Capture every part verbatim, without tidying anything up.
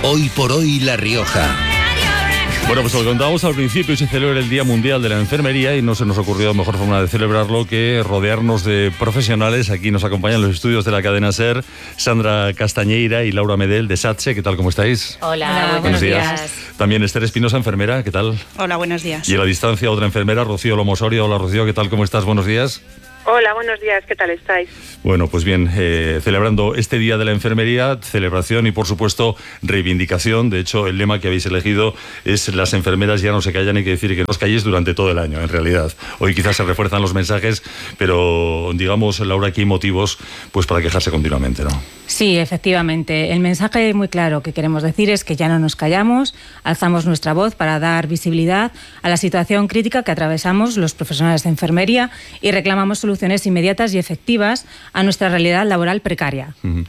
Hoy por hoy La Rioja. Bueno, pues lo contábamos al principio, se celebra el Día Mundial de la Enfermería y no se nos ocurrió mejor forma de celebrarlo que rodearnos de profesionales. Aquí nos acompañan los estudios de la cadena SER, Sandra Castañeira y Laura Medel de SATSE. ¿Qué tal? ¿Cómo estáis? Hola, Hola buenos, buenos días. días. También Esther Espinosa, enfermera. ¿Qué tal? Hola, buenos días. Y a la distancia otra enfermera, Rocío Lomosorio. Hola, Rocío, ¿qué tal? ¿Cómo estás? Buenos días. Hola, buenos días, ¿qué tal estáis? Bueno, pues bien, eh, celebrando este Día de la Enfermería, celebración y por supuesto reivindicación. De hecho, el lema que habéis elegido es las enfermeras ya no se callan, hay que decir que no os calléis durante todo el año, en realidad. Hoy quizás se refuerzan los mensajes, pero digamos, Laura, aquí hay motivos pues para quejarse continuamente, ¿no? Sí, efectivamente. El mensaje muy claro que queremos decir es que ya no nos callamos, alzamos nuestra voz para dar visibilidad a la situación crítica que atravesamos los profesionales de enfermería y reclamamos soluciones inmediatas y efectivas a nuestra realidad laboral precaria. Uh-huh.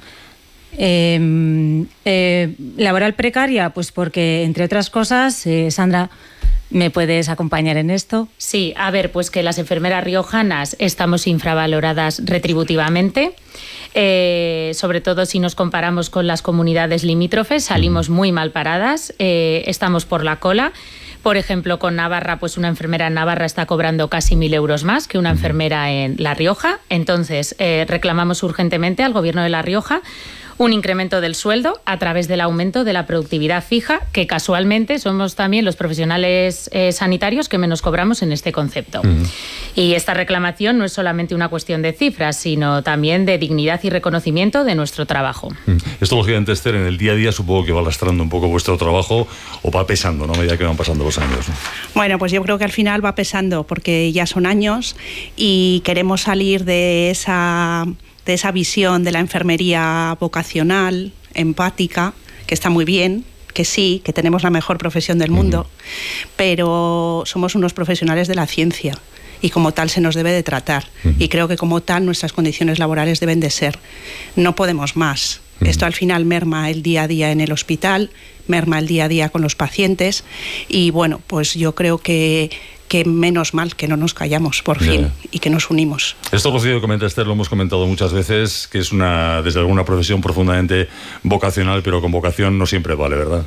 eh, eh, laboral precaria, pues porque, entre otras cosas, eh, Sandra, ¿me puedes acompañar en esto? Sí, a ver, pues que las enfermeras riojanas estamos infravaloradas retributivamente, eh, sobre todo si nos comparamos con las comunidades limítrofes, salimos muy mal paradas, eh, estamos por la cola. Por ejemplo, con Navarra, pues una enfermera en Navarra está cobrando casi mil euros más que una enfermera en La Rioja. Entonces, eh, reclamamos urgentemente al Gobierno de La Rioja un incremento del sueldo a través del aumento de la productividad fija, que casualmente somos también los profesionales eh, sanitarios que menos cobramos en este concepto. Uh-huh. Y esta reclamación no es solamente una cuestión de cifras, sino también de dignidad y reconocimiento de nuestro trabajo. Uh-huh. Esto, lógicamente, Esther, en el día a día supongo que va lastrando un poco vuestro trabajo o va pesando, ¿no? A medida que van pasando los años, ¿no? Bueno, pues yo creo que al final va pesando porque ya son años y queremos salir de esa... de esa visión de la enfermería vocacional, empática, que está muy bien, que sí, que tenemos la mejor profesión del mundo, uh-huh. pero somos unos profesionales de la ciencia y como tal se nos debe de tratar. Uh-huh. Y creo que como tal nuestras condiciones laborales deben de ser. No podemos más. Uh-huh. Esto al final merma el día a día en el hospital, merma el día a día con los pacientes y bueno, pues yo creo que que menos mal que no nos callamos, por fin, yeah. y que nos unimos. Esto, Rocío, que comenta Esther, lo hemos comentado muchas veces, que es una, desde alguna profesión profundamente vocacional, pero con vocación no siempre vale, ¿verdad?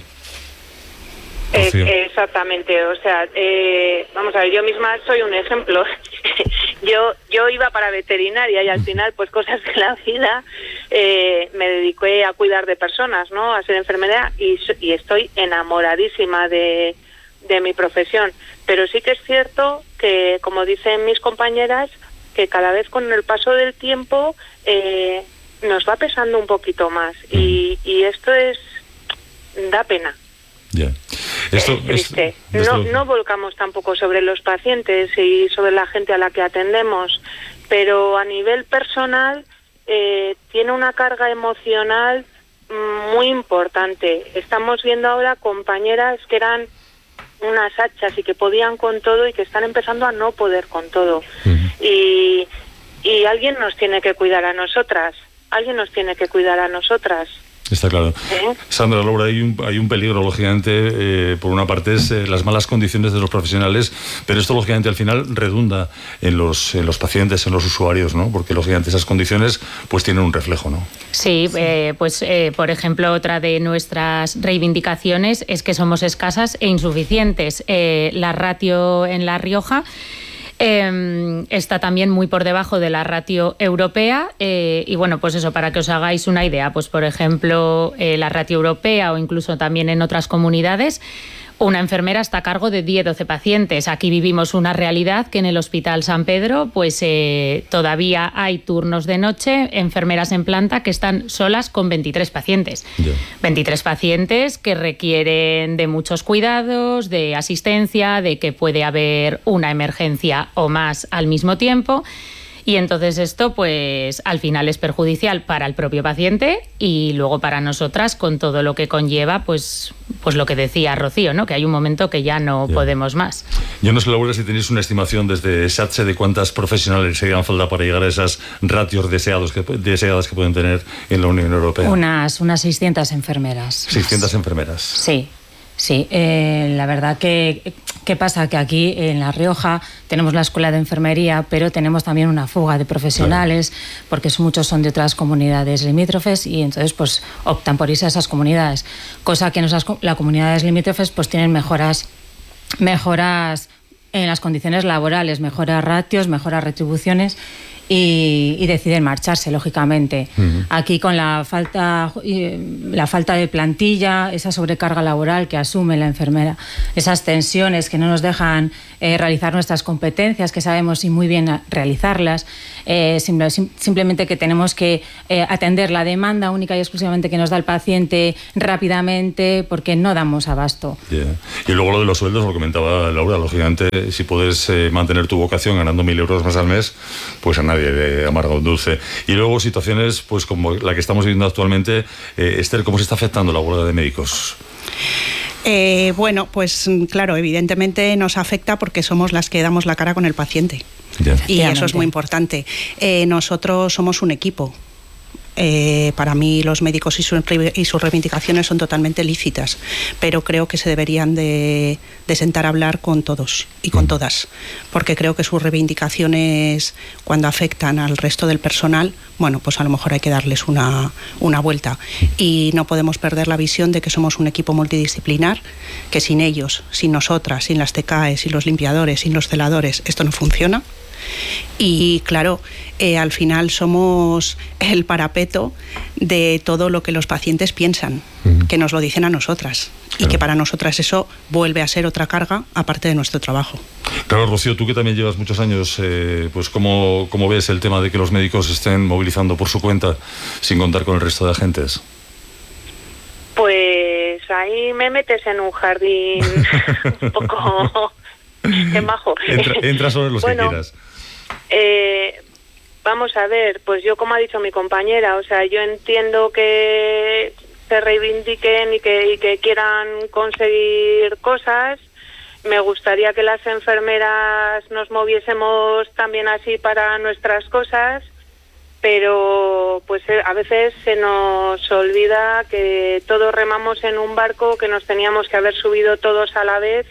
Eh, exactamente, o sea, eh, vamos a ver, yo misma soy un ejemplo. yo yo iba para veterinaria y al final, pues cosas de la vida, eh, me dediqué a cuidar de personas, ¿no? A ser enfermera y, y estoy enamoradísima de... de mi profesión, pero sí que es cierto que, como dicen mis compañeras, que cada vez con el paso del tiempo eh, nos va pesando un poquito más y, y esto es da pena. Yeah. Esto, es triste. Es, esto... No, no volcamos tampoco sobre los pacientes y sobre la gente a la que atendemos, pero a nivel personal eh, tiene una carga emocional muy importante. Estamos viendo ahora compañeras que eran unas hachas y que podían con todo y que están empezando a no poder con todo. Uh-huh. Y, y alguien nos tiene que cuidar a nosotras, alguien nos tiene que cuidar a nosotras. Está claro. ¿Eh? Sandra, Laura, hay un, hay un peligro, lógicamente, eh, por una parte es eh, las malas condiciones de los profesionales, pero esto, lógicamente, al final redunda en los, en los pacientes, en los usuarios, ¿no? Porque, lógicamente, esas condiciones pues tienen un reflejo, ¿no? Sí, sí. Eh, pues, eh, por ejemplo, otra de nuestras reivindicaciones es que somos escasas e insuficientes. Eh, la ratio en La Rioja Eh, está también muy por debajo de la ratio europea eh, y bueno, pues eso, para que os hagáis una idea, pues por ejemplo eh, la ratio europea o incluso también en otras comunidades, una enfermera está a cargo de diez a doce pacientes. Aquí vivimos una realidad que en el Hospital San Pedro pues eh, todavía hay turnos de noche, enfermeras en planta que están solas con veintitrés pacientes. Yeah. veintitrés pacientes que requieren de muchos cuidados, de asistencia, de que puede haber una emergencia o más al mismo tiempo. Y entonces esto, pues, al final es perjudicial para el propio paciente y luego para nosotras, con todo lo que conlleva, pues, pues lo que decía Rocío, ¿no? Que hay un momento que ya no ya. podemos más. Yo no sé, Laura, si tenéis una estimación desde SATSE de cuántas profesionales se hagan falta para llegar a esas ratios deseados que, deseadas que pueden tener en la Unión Europea. Unas, unas seiscientas enfermeras. seiscientas enfermeras. Sí. Sí, eh, la verdad que... ¿Qué pasa? Que aquí en La Rioja tenemos la escuela de enfermería, pero tenemos también una fuga de profesionales, claro, porque muchos son de otras comunidades limítrofes y entonces pues optan por irse a esas comunidades, cosa que en esas las comunidades limítrofes pues tienen mejoras, mejoras en las condiciones laborales, mejoras ratios, mejoras retribuciones. Y, y deciden marcharse, lógicamente. Uh-huh. Aquí con la falta, la falta de plantilla, esa sobrecarga laboral que asume la enfermera, esas tensiones que no nos dejan eh, realizar nuestras competencias, que sabemos y muy bien realizarlas, eh, simple, sim, simplemente que tenemos que eh, atender la demanda única y exclusivamente que nos da el paciente rápidamente, porque no damos abasto. Yeah. Y luego lo de los sueldos, lo comentaba Laura, lógicamente, si puedes eh, mantener tu vocación ganando mil euros más al mes, pues a nadie de amarga un dulce. Y luego situaciones pues como la que estamos viviendo actualmente. eh, Esther, ¿cómo se está afectando la huelga de médicos? Eh, bueno, pues claro, evidentemente nos afecta porque somos las que damos la cara con el paciente. Yeah. Y eso es muy importante. Eh, nosotros somos un equipo. Eh, para mí los médicos y, su, y sus reivindicaciones son totalmente lícitas, pero creo que se deberían de, de sentar a hablar con todos y con todas, porque creo que sus reivindicaciones, cuando afectan al resto del personal, bueno, pues a lo mejor hay que darles una, una vuelta, y no podemos perder la visión de que somos un equipo multidisciplinar, que sin ellos, sin nosotras, sin las T C A E, sin los limpiadores, sin los celadores, esto no funciona. Y claro, eh, al final somos el parapeto de todo lo que los pacientes piensan, uh-huh, que nos lo dicen a nosotras, claro, y que para nosotras eso vuelve a ser otra carga aparte de nuestro trabajo. Claro, Rocío, tú que también llevas muchos años, eh, pues ¿cómo, cómo ves el tema de que los médicos estén movilizando por su cuenta sin contar con el resto de agentes? Pues ahí me metes en un jardín un poco... ¡Qué majo! Entra, entra sobre los bueno, que quieras. Eh, vamos a ver, pues yo, como ha dicho mi compañera, o sea, yo entiendo que se reivindiquen y que, y que quieran conseguir cosas. Me gustaría que las enfermeras nos moviésemos también así para nuestras cosas, pero pues a veces se nos olvida que todos remamos en un barco, que nos teníamos que haber subido todos a la vez,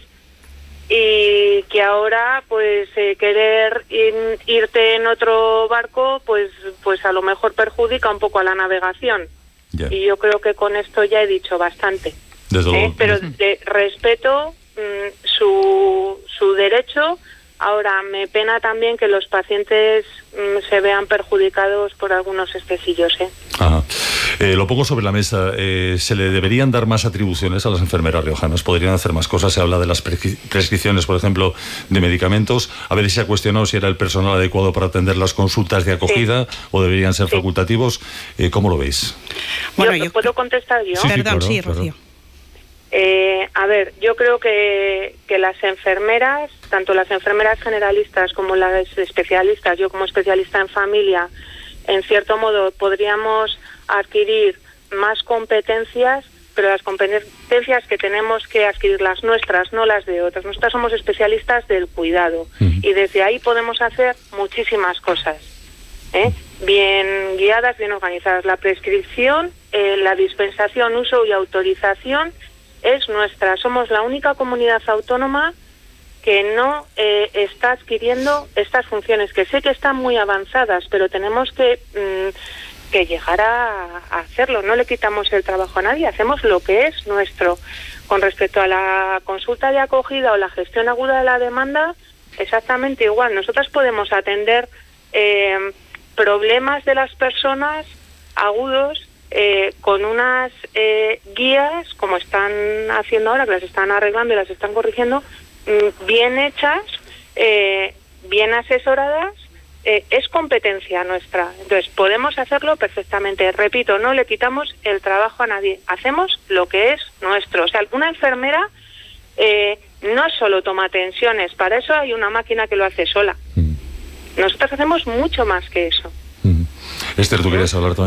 y que ahora pues eh, querer in, irte en otro barco pues pues a lo mejor perjudica un poco a la navegación. Yeah. Y yo creo que con esto ya he dicho bastante. Desde luego. ¿Eh? Pero de, respeto mmm, su su derecho. Ahora, me pena también que los pacientes mmm, se vean perjudicados por algunos excesivos, ¿eh? Ajá. Eh, lo pongo sobre la mesa. Eh, ¿Se le deberían dar más atribuciones a las enfermeras riojanas? ¿Podrían hacer más cosas? Se habla de las prescri- prescripciones, por ejemplo, de medicamentos. A veces se ha cuestionado si era el personal adecuado para atender las consultas de acogida, sí, o deberían ser sí. facultativos. Eh, ¿Cómo lo veis? Bueno, yo, yo ¿puedo contestar yo? Sí, sí, Perdón, claro, sí, Rocío. Claro. Eh, a ver, yo creo que, que las enfermeras, tanto las enfermeras generalistas como las especialistas, yo como especialista en familia, en cierto modo podríamos adquirir más competencias, pero las competencias que tenemos que adquirir, las nuestras, no las de otras. Nosotras somos especialistas del cuidado, uh-huh, y desde ahí podemos hacer muchísimas cosas, ¿eh? Bien guiadas, bien organizadas. La prescripción, eh, la dispensación, uso y autorización es nuestra. Somos la única comunidad autónoma que no eh, está adquiriendo estas funciones, que sé que están muy avanzadas, pero tenemos que, mmm, que llegar a, a hacerlo. No le quitamos el trabajo a nadie, hacemos lo que es nuestro. Con respecto a la consulta de acogida o la gestión aguda de la demanda, exactamente igual. Nosotras podemos atender eh, problemas de las personas agudos Eh, con unas eh, guías, como están haciendo ahora, que las están arreglando y las están corrigiendo, mm, bien hechas, eh, bien asesoradas, eh, es competencia nuestra. Entonces, podemos hacerlo perfectamente. Repito, no le quitamos el trabajo a nadie. Hacemos lo que es nuestro. O sea, una enfermera eh, no solo toma tensiones, para eso hay una máquina que lo hace sola. Nosotros hacemos mucho más que eso. Esther, ¿tú querías hablar también?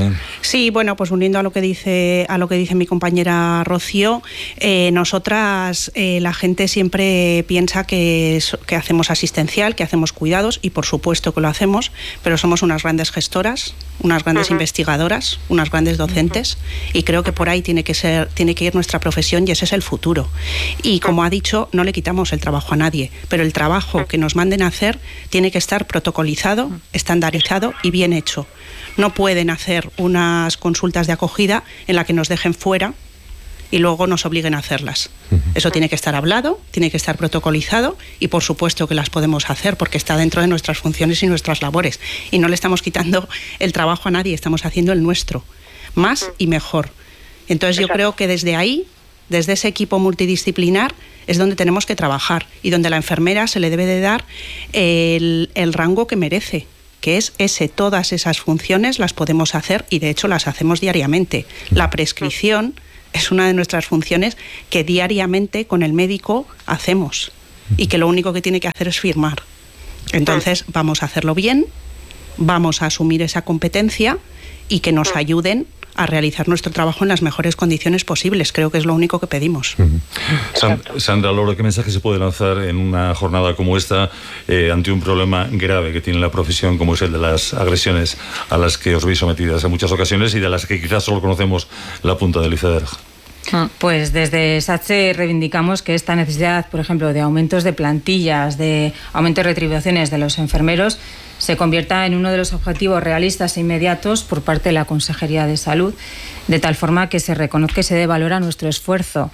Sí, bueno, pues uniendo a lo que dice a lo que dice mi compañera Rocío, eh, nosotras eh, la gente siempre piensa que, que hacemos asistencial, que hacemos cuidados, y por supuesto que lo hacemos, pero somos unas grandes gestoras, unas grandes uh-huh. investigadoras, unas grandes docentes, uh-huh. y creo que por ahí tiene que ser, tiene que ir nuestra profesión, y ese es el futuro. Y como ha dicho, no le quitamos el trabajo a nadie, pero el trabajo que nos manden a hacer tiene que estar protocolizado, estandarizado y bien hecho. No pueden hacer unas consultas de acogida en la que nos dejen fuera y luego nos obliguen a hacerlas. Eso tiene que estar hablado, tiene que estar protocolizado, y por supuesto que las podemos hacer porque está dentro de nuestras funciones y nuestras labores. Y no le estamos quitando el trabajo a nadie, estamos haciendo el nuestro, más y mejor. Entonces yo creo que desde ahí, desde ese equipo multidisciplinar, es donde tenemos que trabajar y donde a la enfermera se le debe de dar el, el rango que merece, que es ese, todas esas funciones las podemos hacer, y de hecho las hacemos diariamente. La prescripción es una de nuestras funciones que diariamente con el médico hacemos, y que lo único que tiene que hacer es firmar. Entonces vamos a hacerlo bien, vamos a asumir esa competencia y que nos ayuden a realizar nuestro trabajo en las mejores condiciones posibles. Creo que es lo único que pedimos. Uh-huh. Sandra, Laura, ¿qué mensaje se puede lanzar en una jornada como esta eh, ante un problema grave que tiene la profesión, como es el de las agresiones a las que os veis sometidas en muchas ocasiones y de las que quizás solo conocemos la punta del iceberg? Pues desde SATSE reivindicamos que esta necesidad, por ejemplo, de aumentos de plantillas, de aumento de retribuciones de los enfermeros, se convierta en uno de los objetivos realistas e inmediatos por parte de la Consejería de Salud, de tal forma que se reconozca y se dé valor a nuestro esfuerzo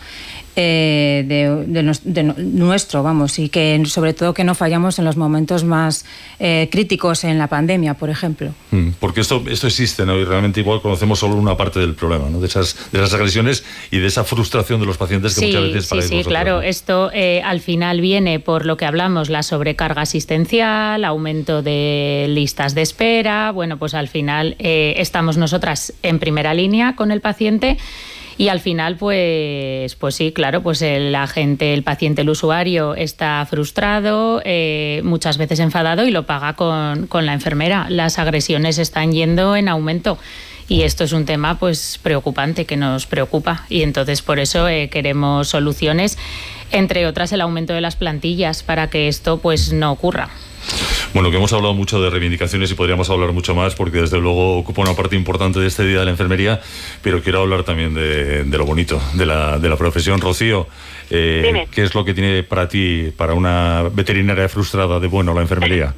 eh, de, de, de nuestro, vamos, y que sobre todo que no fallamos en los momentos más eh, críticos en la pandemia, por ejemplo. Mm, porque esto, esto existe, ¿no? Y realmente igual conocemos solo una parte del problema, ¿no? De esas, de esas agresiones y de esa frustración de los pacientes que sí, muchas veces... Sí, sí, claro. ¿No? Esto eh, al final viene por lo que hablamos, la sobrecarga asistencial, aumento de listas de espera. Bueno, pues al final eh, estamos nosotras en primera línea con el paciente, y al final pues pues sí, claro, pues el agente, el paciente, el usuario está frustrado, eh, muchas veces enfadado, y lo paga con, con la enfermera. Las agresiones están yendo en aumento. Y esto es un tema pues preocupante, que nos preocupa, y entonces por eso eh, queremos soluciones, entre otras el aumento de las plantillas, para que esto pues no ocurra. Bueno, que hemos hablado mucho de reivindicaciones y podríamos hablar mucho más, porque desde luego ocupa una parte importante de este Día de la Enfermería, pero quiero hablar también de, de lo bonito de la, de la profesión. Rocío, eh, ¿qué es lo que tiene para ti, para una veterinaria frustrada, de bueno la enfermería?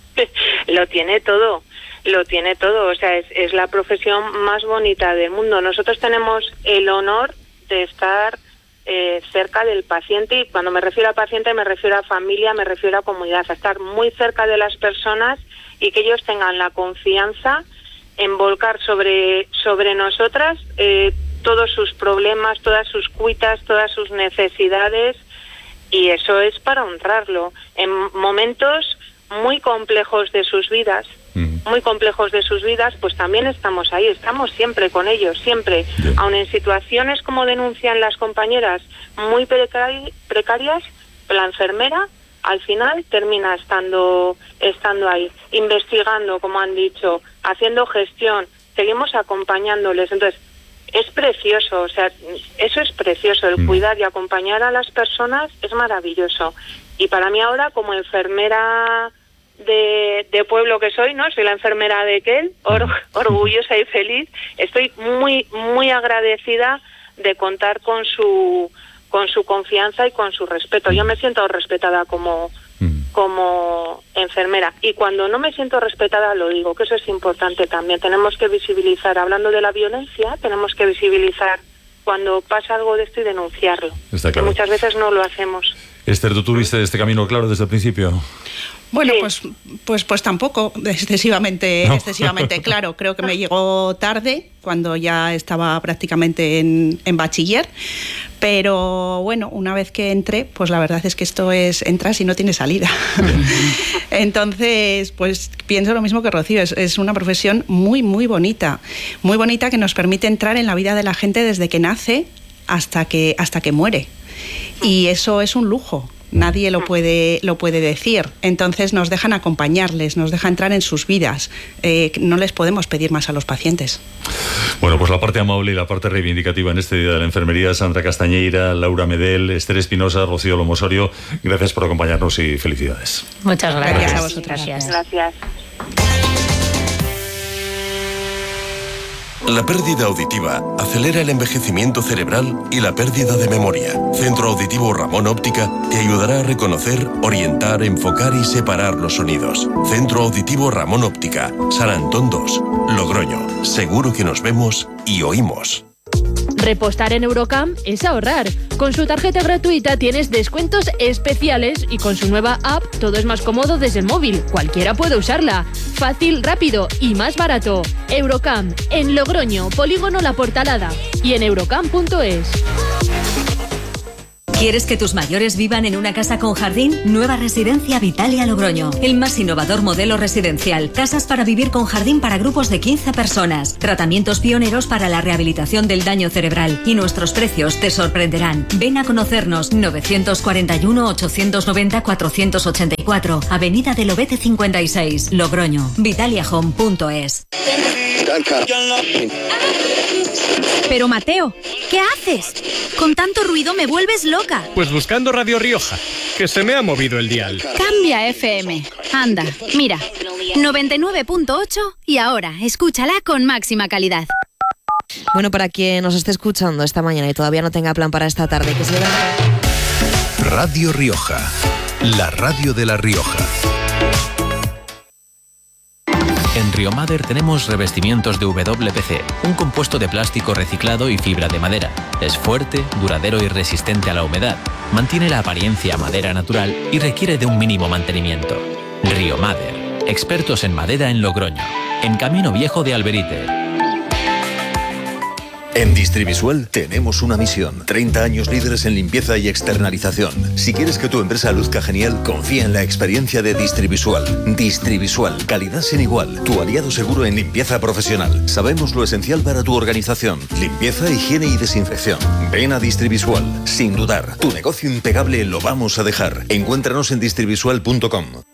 Lo tiene todo. Lo tiene todo, o sea, es, es la profesión más bonita del mundo. Nosotros tenemos el honor de estar eh, cerca del paciente, y cuando me refiero a paciente me refiero a familia, me refiero a comunidad, a estar muy cerca de las personas y que ellos tengan la confianza en volcar sobre, sobre nosotras eh, todos sus problemas, todas sus cuitas, todas sus necesidades, y eso es para honrarlo. En momentos muy complejos de sus vidas, muy complejos de sus vidas, pues también estamos ahí, estamos siempre con ellos, siempre. Yeah. Aun en situaciones, como denuncian las compañeras, muy precari- precarias, la enfermera al final termina estando, estando ahí, investigando, como han dicho, haciendo gestión, seguimos acompañándoles. Entonces, es precioso, o sea, eso es precioso, el mm. cuidar y acompañar a las personas es maravilloso. Y para mí ahora, como enfermera De, de pueblo que soy, ¿no? Soy la enfermera de Kel, or, orgullosa y feliz. Estoy muy, muy agradecida de contar con su, con su confianza y con su respeto. Yo me siento respetada como, como enfermera. Y cuando no me siento respetada, lo digo, que eso es importante también. Tenemos que visibilizar, hablando de la violencia, tenemos que visibilizar cuando pasa algo de esto y denunciarlo. Está claro. Que muchas veces no lo hacemos. Esther, ¿tú tuviste este camino claro desde el principio? Bueno, sí. pues, pues, pues tampoco excesivamente, no. excesivamente claro. Creo que me llegó tarde, cuando ya estaba prácticamente en, en bachiller. Pero bueno, una vez que entré, pues la verdad es que esto es, entras y no tienes salida. Entonces, pues pienso lo mismo que Rocío, es, es una profesión muy, muy bonita. Muy bonita, que nos permite entrar en la vida de la gente desde que nace hasta que, hasta que muere. Y eso es un lujo. Nadie lo puede, lo puede decir. Entonces nos dejan acompañarles, nos dejan entrar en sus vidas. Eh, no les podemos pedir más a los pacientes. Bueno, pues la parte amable y la parte reivindicativa en este Día de la Enfermería, Sandra Castañeira, Laura Medel, Esther Espinosa, Rocío Lomosorio, gracias por acompañarnos y felicidades. Muchas gracias. Gracias a vosotros. Gracias. Gracias. La pérdida auditiva acelera el envejecimiento cerebral y la pérdida de memoria. Centro Auditivo Ramón Óptica te ayudará a reconocer, orientar, enfocar y separar los sonidos. Centro Auditivo Ramón Óptica, San Antón dos, Logroño. Seguro que nos vemos y oímos. Repostar en Eurocam es ahorrar. Con su tarjeta gratuita tienes descuentos especiales y con su nueva app todo es más cómodo desde el móvil. Cualquiera puede usarla. Fácil, rápido y más barato. Eurocam, en Logroño, Polígono La Portalada y en eurocam punto es. ¿Quieres que tus mayores vivan en una casa con jardín? Nueva Residencia Vitalia Logroño. El más innovador modelo residencial. Casas para vivir con jardín para grupos de quince personas. Tratamientos pioneros para la rehabilitación del daño cerebral. Y nuestros precios te sorprenderán. Ven a conocernos. novecientos cuarenta y uno, ochocientos noventa, cuatrocientos ochenta y cuatro. Avenida del Obete cincuenta y seis. Logroño. Vitalia Home punto es. Pero Mateo, ¿qué haces? Con tanto ruido me vuelves loca. Pues buscando Radio Rioja, que se me ha movido el dial. Cambia F M. Anda, mira, noventa y nueve punto ocho y ahora escúchala con máxima calidad. Bueno, para quien nos esté escuchando esta mañana y todavía no tenga plan para esta tarde, que se le... Radio Rioja, la radio de La Rioja. En Riomader tenemos revestimientos de W P C, un compuesto de plástico reciclado y fibra de madera. Es fuerte, duradero y resistente a la humedad. Mantiene la apariencia a madera natural y requiere de un mínimo mantenimiento. Riomader, expertos en madera en Logroño, en Camino Viejo de Alberite. En Distrivisual tenemos una misión. treinta años líderes en limpieza y externalización. Si quieres que tu empresa luzca genial, confía en la experiencia de Distrivisual. Distrivisual, calidad sin igual. Tu aliado seguro en limpieza profesional. Sabemos lo esencial para tu organización. Limpieza, higiene y desinfección. Ven a Distrivisual. Sin dudar, tu negocio impecable lo vamos a dejar. Encuéntranos en distrivisual punto com.